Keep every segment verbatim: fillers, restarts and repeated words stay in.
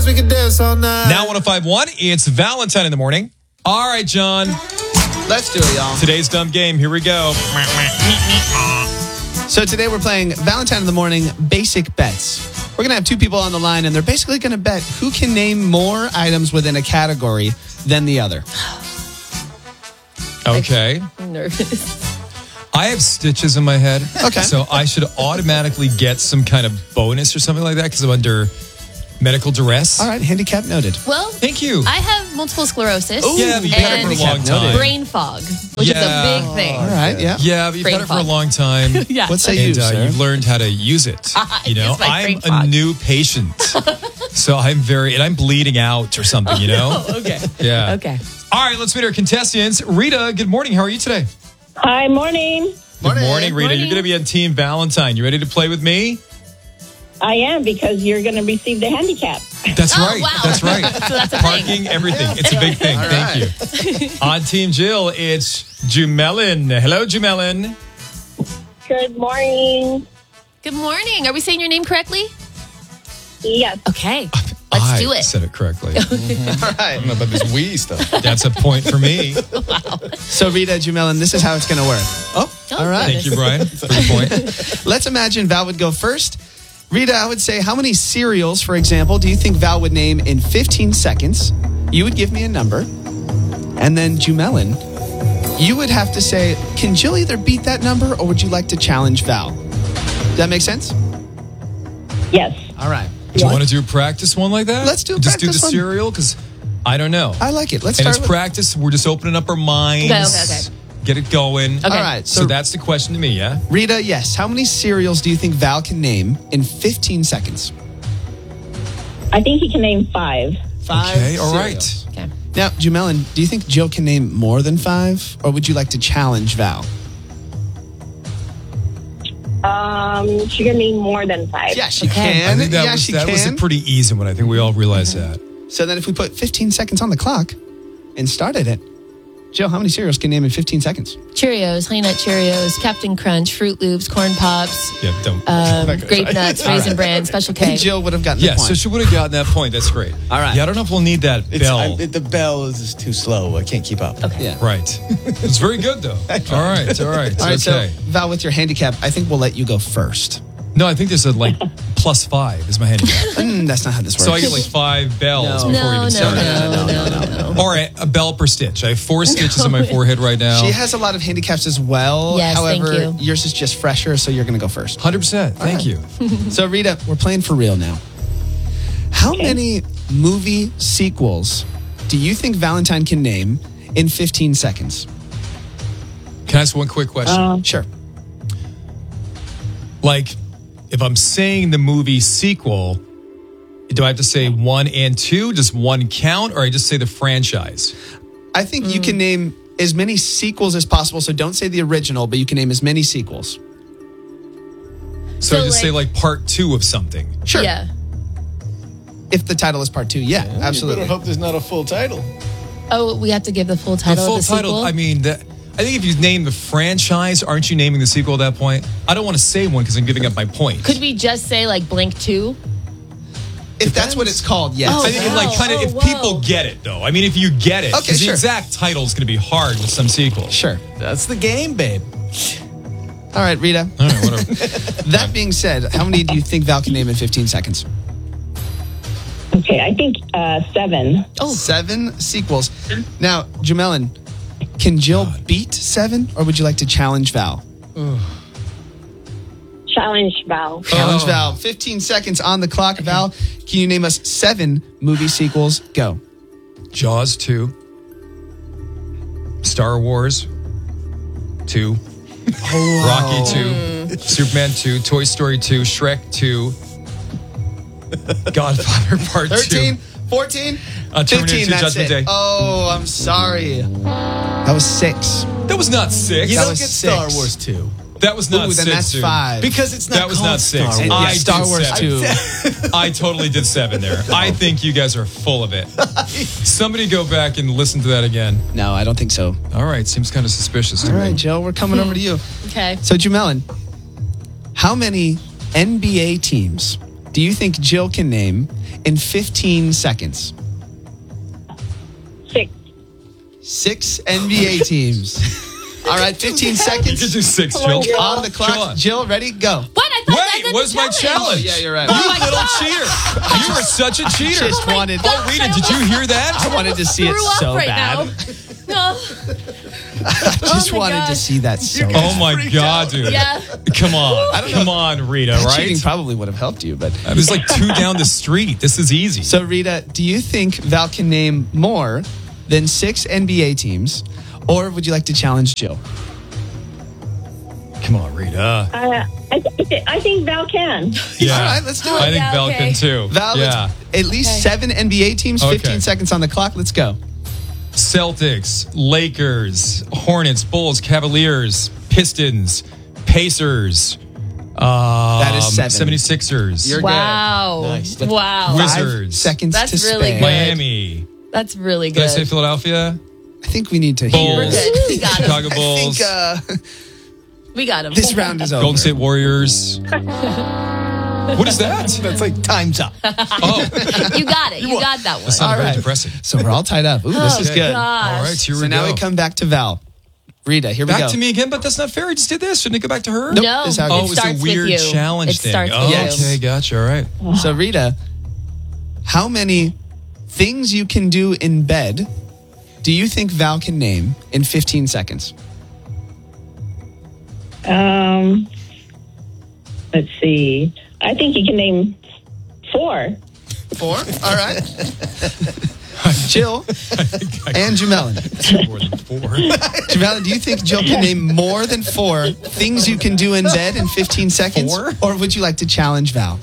We can dance all night. Now one oh five point one, it's Valentine in the morning. All right, John. Let's do it, y'all. Today's dumb game. Here we go. So today we're playing Valentine in the morning basic bets. We're going to have two people on the line, and they're basically going to bet who can name more items within a category than the other. Okay. I'm nervous. I have stitches in my head. Okay. So I should automatically get some kind of bonus or something like that because I'm under medical duress. All right, handicap noted. Well, Thank you. I have multiple sclerosis. Ooh, Yeah, but you've had it for a and long time. brain fog, which Yeah. is a big thing. All right, yeah. Yeah, but you've Brain had it for a fog. long time. Yeah. What say And you, uh, sir? you've learned how to use it. I You know, use my I'm brain a fog. new patient. So I'm very, and I'm bleeding out or something, you know? Okay. Yeah. Okay. All right, let's meet our contestants. Rita, good morning. How are you today? Hi, morning. Good morning, Rita. Morning. You're going to be on Team Valentine. You ready to play with me? I am because you're going to receive the handicap. That's Oh, right. wow. That's right. So that's a Parking, thing. everything. It's a big thing. All Thank you. On Team Jill, it's Jumelin. Hello, Jumelin. Good morning. Good morning. Are we saying your name correctly? Yes. Okay. Let's I do it. said it correctly. All right. know about this wee stuff. That's a point for me. So, Rita, Jumelin, this is how it's going to work. Oh, Oh, all right. Thank you, Brian, for the point. Let's imagine Val would go first. Rita, I would say, how many cereals, for example, do you think Val would name in fifteen seconds? You would give me a number. And then, Jumelin, you would have to say, can Jill either beat that number or would you like to challenge Val? Does that make sense? Yes. All right. Do you want to do a practice one like that? Let's do a Just do the practice one. cereal because I don't know. I like it. Let's and start it's with... practice. We're just opening up our minds. Okay, okay, okay. Get it going. Okay. All right. So, So, that's the question to me, yeah? Rita, yes. How many cereals do you think Val can name in fifteen seconds? I think he can name five. Five. Okay, all cereals. right. Okay. Now, Jumelin, do you think Jill can name more than five, or would you like to challenge Val? Um, she can name more than five. Yeah, she Okay. can. I think that, yeah, was, she that can. was a pretty easy one. I think we all realize that. So then if we put fifteen seconds on the clock and started it, Jill, how many cereals can you name in fifteen seconds? Cheerios, Honey Nut Cheerios, Captain Crunch, Fruit Loops, Corn Pops, Yeah, don't. um, gonna Grape try. Nuts, Raisin Bran, Special K. And Jill would have gotten yeah, the point. so she would have gotten that point. That's great. All right. Yeah, I don't know if we'll need that It's, bell. I, it, the bell is just too slow. I can't keep up. Okay. yeah. Right. It's very good, though. All right, all right. All right, okay. so Val, with your handicap, I think we'll let you go first. No, I think there's a like plus five is my handicap. Mm, that's not how this works. So I get like five bells No. before we No, even no, start. no, no, no. Or a, a bell per stitch. I have four stitches on my forehead right now. She has a lot of handicaps as well. Yes, thank However, you. yours is just fresher, so you're going to go first. one hundred percent. Thank you. So, Rita, we're playing for real now. How many movie sequels do you think Valentine can name in fifteen seconds? Can I ask one quick question? Um, Sure. Like, if I'm saying the movie sequel, do I have to say one and two? Does one count, or I just say the franchise? I think you Mm. can name as many sequels as possible. So don't say the original, but you can name as many sequels. So, So, I just say like- like part two of something. Sure. Yeah. If the title is part two, yeah, I absolutely. hope there's not a full title. Oh, we have to give the full The title full of the title. sequel? I mean, that, I think if you name the franchise, aren't you naming the sequel at that point? I don't want to say one because I'm giving up my point. Could we just say like Blink two? If that's what it's called, yes. Oh, I think wow. like kind of Oh, if whoa. people get it though. I mean, if you get it, Okay, 'cause sure. the exact title is going to be hard with some sequels. Sure. That's the game, babe. All right, Rita. All right, whatever. That being said, how many do you think Val can name in fifteen seconds? okay, I think uh, seven. Oh. Seven sequels. Now, Jumelin, can Jill beat seven, or would you like to challenge Val? Challenge Val. Challenge Oh. Val. fifteen seconds on the clock. Val, can you name us seven movie sequels? Go. Jaws two, Star Wars two, Rocky two, Superman two, Toy Story two, Shrek two, Godfather Part thirteen, two. fourteen, Uh, Terminator fifteen, two, that's Judgment it. Day. Oh, I'm sorry. That was six. That was not six. You That don't was get Star six. Wars two. That was not Ooh, then six. that's dude. five. Because it's not That was called not six. Star And Wars. yeah, I Star did Wars seven. two. I totally did seven there. I think you guys are full of it. Somebody go back and listen to that again. No, I don't think so. All right, seems kind of suspicious to All me. right, Jill, we're coming over to you. Okay. So, Jumelin, how many N B A teams do you think Jill can name in fifteen seconds? Six. Six N B A teams. All right, fifteen You seconds could do six, Come on, Jill. Jill. on the Come clock. on. Jill, ready? Go. What? I thought that Wait, was what's the my challenge. challenge? Oh, yeah, you're right. You Oh my little God. cheater. You are such a cheater. Just my wanted. God. Oh, Rita, did you hear that? I wanted to see it Threw up so right bad. now. I just Oh my wanted to gosh. see that so bad. Oh my God, dude. Yeah. Come on. Come on, Rita, That right? cheating probably would have helped you, but It was like two down the street. This is easy. so Rita, do you think Val can name more than six N B A teams, or would you like to challenge Jill? Come on, Rita. Uh, I, th- I think Val can. Yeah. All right, let's do it. I think Yeah, Val okay. can too. Val, yeah. let's- at least Okay. seven N B A teams, Okay. fifteen seconds on the clock. Let's go. Celtics, Lakers, Hornets, Bulls, Cavaliers, Pistons, Pacers. Um, That is seven. seventy-sixers. You're Wow. good. Nice. Wow. Wiz- Five Wizards. seconds That's to really spare. good. Miami. That's really Did I good. say Philadelphia? I think we need to Bulls. hear. Good. We got him. Chicago I Bulls. think uh, We got him. this round is over. Golden State Warriors. What is that? That's like time's up. Oh, You got it. You got that one. that sounded All very right. depressing. So we're all tied up. Ooh, this is Oh, good. gosh. All right, here So we now go. we come back to Val. Rita, here we Back go. to me again, but that's not fair. I just did this. Shouldn't it go back to her? Nope. No, This is how it Oh, goes. it was a starts weird with you. challenge It thing. starts with Oh, you. okay, gotcha. All right. So Rita, how many things you can do in bed do you think Val can name in fifteen seconds? Um, let's see. I think you can name four. Four. All right. Jill and Jamelin. More than four. Jamelin, do you think Jill can name more than four things you can do in bed in fifteen seconds? Four? Or would you like to challenge Val?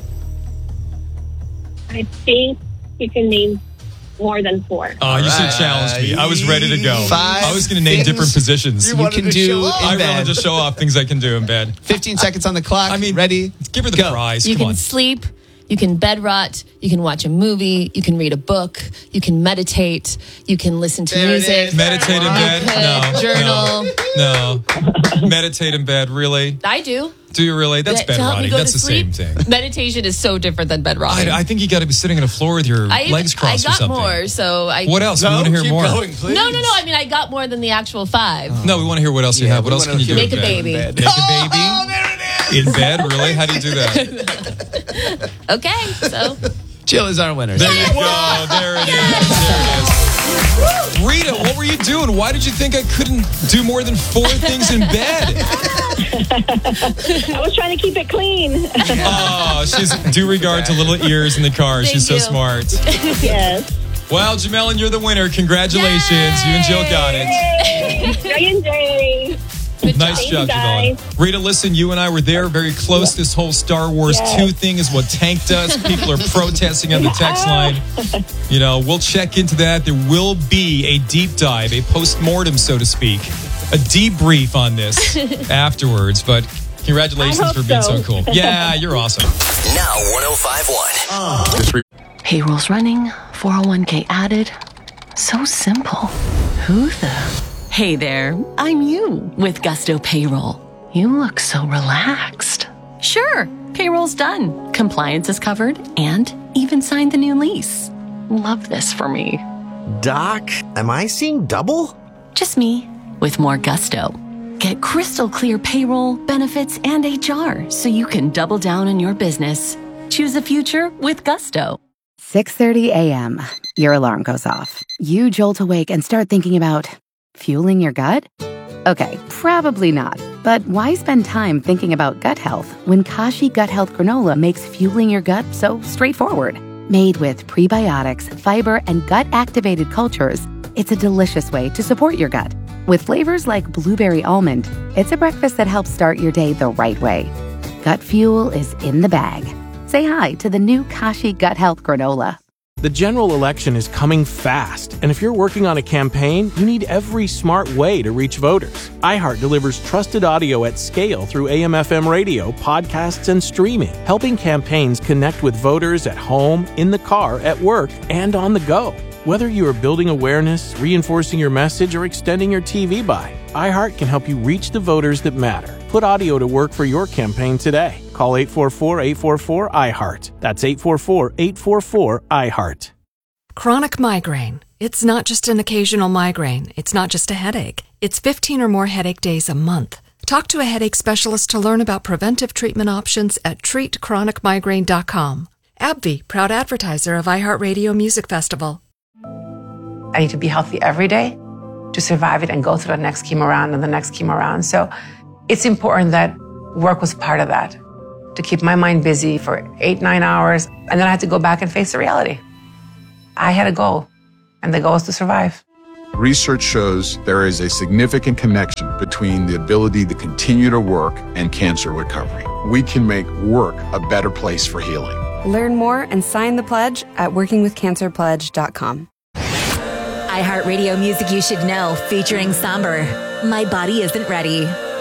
I think you can name more than four. Oh, you should have challenged me. I was ready to go. Five I was going to name things different positions. You can do in I bed. wanted to show off things I can do in bed. fifteen seconds on the clock. I mean, ready? Give her the Go. prize. You Come can on. sleep. You can bed rot. You can watch a movie. You can read a book. You can meditate. You can listen to There it music. is. Meditate in bed? could No. journal. No. no. Meditate in bed, really? I do. Do you really? That's Yeah, bed to help me rotting. go That's to the sleep. same thing. Meditation is so different than bed rotting. I, I think you got to be sitting on the floor with your I, legs crossed I got or something. more, so I. What else? we want to hear more. No, no, no. I mean, I got more than the actual five. No, we want to hear what else you Yeah, have. What we else wanna can you do? hear Make in a bed? baby. Make a baby? Oh, there it is. In bed? Really? How do you do that? Okay, so Jill is our winner. There you go. There it is. There it is. Rita, what were you doing? Why did you think I couldn't do more than four things in bed? I was trying to keep it clean. Oh, she's due regard to little ears in the car. Thank she's so you. smart. Yes. Well, Jamelin, you're the winner. Congratulations. You and Jill got it. Yay! Joy and Jay. good Nice job. job, Thank you, Jamelin. Rita, listen, you and I were there very close. This whole Star Wars Yes. two thing is what tanked us. People are protesting on the text line. You know, we'll check into that. There will be a deep dive, a post-mortem, so to speak, a debrief on this afterwards. But congratulations I hope for being so. so. cool. Yeah, you're awesome. Now one oh five point one. Payrolls running, four oh one k added. So simple. Who the? Hey there, I'm you with Gusto Payroll. You look so relaxed. Sure, payroll's done. Compliance is covered and even signed the new lease. Love this for me. Doc, am I seeing double? Just me with more gusto. Get crystal clear payroll, benefits, and H R so you can double down on your business. Choose a future with Gusto. six thirty a.m. Your alarm goes off. You jolt awake and start thinking about fueling your gut? Okay, probably not. But why spend time thinking about gut health when Kashi Gut Health Granola makes fueling your gut so straightforward? Made with prebiotics, fiber, and gut-activated cultures, it's a delicious way to support your gut. With flavors like blueberry almond, it's a breakfast that helps start your day the right way. Gut fuel is in the bag. Say hi to the new Kashi Gut Health Granola. The general election is coming fast, and if you're working on a campaign, you need every smart way to reach voters. iHeart delivers trusted audio at scale through A M F M radio, podcasts, and streaming, helping campaigns connect with voters at home, in the car, at work, and on the go. Whether you are building awareness, reinforcing your message, or extending your T V buy, iHeart can help you reach the voters that matter. Put audio to work for your campaign today. Call eight four four, eight four four, I heart. That's eight four four, eight four four, I heart. Chronic migraine. It's not just an occasional migraine. It's not just a headache. It's fifteen or more headache days a month. Talk to a headache specialist to learn about preventive treatment options at treat chronic migraine dot com. AbbVie, proud advertiser of iHeartRadio Music Festival. I need to be healthy every day to survive it and go through the next chemo round and the next chemo round. So it's important that work was part of that, to keep my mind busy for eight, nine hours. And then I had to go back and face the reality. I had a goal, and the goal is to survive. Research shows there is a significant connection between the ability to continue to work and cancer recovery. We can make work a better place for healing. Learn more and sign the pledge at working with cancer pledge dot com. iHeartRadio Music You Should Know, featuring Somber. My Body Isn't Ready.